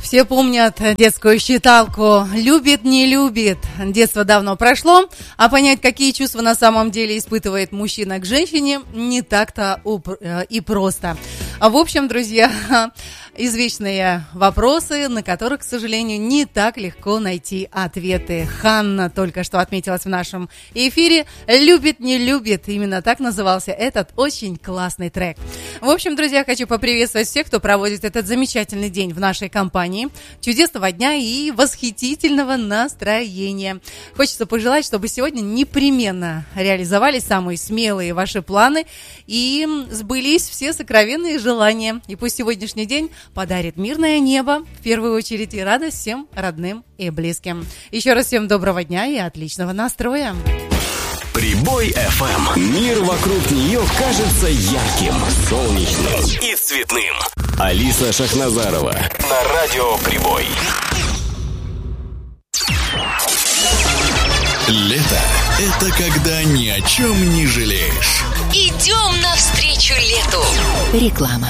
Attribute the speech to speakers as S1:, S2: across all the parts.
S1: Все помнят детскую считалку «любит, не любит». Детство давно прошло, а понять, какие чувства на самом деле испытывает мужчина к женщине, не так-то и просто. В общем, друзья, извечные вопросы, на которые, к сожалению, не так легко найти ответы. Ханна только что отметилась в нашем эфире. «Любит, не любит». Именно так назывался этот очень классный трек. В общем, друзья, хочу поприветствовать всех, кто проводит этот замечательный день в нашей компании. Чудесного дня и восхитительного настроения. Хочется пожелать, чтобы сегодня непременно реализовались самые смелые ваши планы и сбылись все сокровенные желания. И пусть сегодняшний день подарит мирное небо, в первую очередь, и радость всем родным и близким. Еще раз всем доброго дня и отличного настроя.
S2: Прибой FM. Мир вокруг нее кажется ярким, солнечным и цветным. Алиса Шахназарова на радио Прибой. Лето – это когда ни о чем не жалеешь.
S3: Идем навстречу лету. Реклама.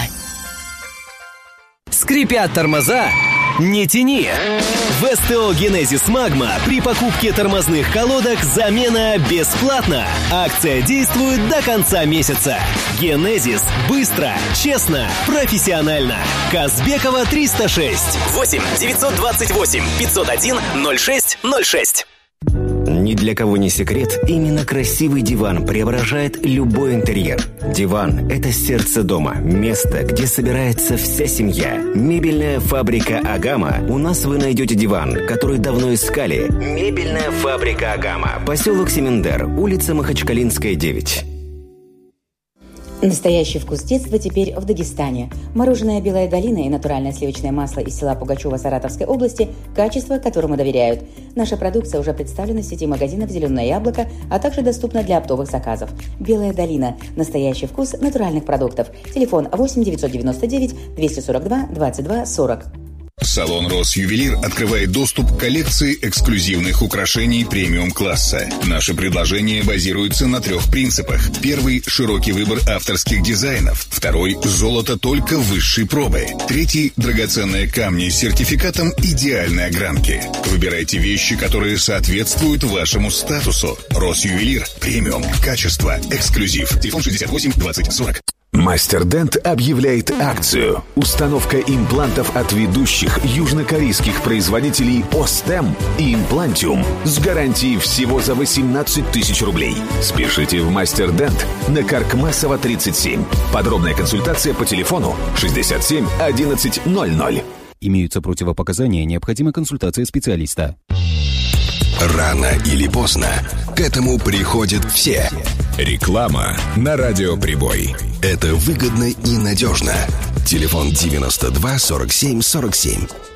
S4: Скрипят тормоза? Не тяни! В СТО «Генезис Магма» при покупке тормозных колодок замена бесплатна. Акция действует до конца месяца. «Генезис» – быстро, честно, профессионально. Казбекова, 306.
S2: 8 928 501 0606.
S5: Ни для кого не секрет, именно красивый диван преображает любой интерьер. Диван – это сердце дома, место, где собирается вся семья. Мебельная фабрика «Агама». У нас вы найдете диван, который давно искали. Мебельная фабрика «Агама». Поселок Семендер, улица Махачкалинская, 9.
S6: Настоящий вкус детства теперь в Дагестане. Мороженое «Белая долина» и натуральное сливочное масло из села Пугачева Саратовской области – качество, которому доверяют. Наша продукция уже представлена в сети магазинов «Зеленое яблоко», а также доступна для оптовых заказов. «Белая долина» – настоящий вкус натуральных продуктов. Телефон 8 999 242 22 40.
S7: Салон «Росювелир» открывает доступ к коллекции эксклюзивных украшений премиум-класса. Наши предложения базируются на 3 принципах. Первый – широкий выбор авторских дизайнов. Второй – золото только высшей пробы. Третий – драгоценные камни с сертификатом идеальной огранки. Выбирайте вещи, которые соответствуют вашему статусу. «Росювелир» – премиум, качество, эксклюзив. Телефон 68 20 40.
S8: Мастер Дент объявляет акцию. Установка имплантов от ведущих южнокорейских производителей Остем и Имплантиум с гарантией всего за 18 тысяч рублей. Спешите в Мастер Дент на Каркмасова, 37. Подробная консультация по телефону 67 11 00.
S9: Имеются противопоказания, необходима консультация специалиста.
S2: Рано или поздно к этому приходят все.
S7: Реклама на радио Прибой.
S2: Это выгодно и надежно. Телефон 92 47 47.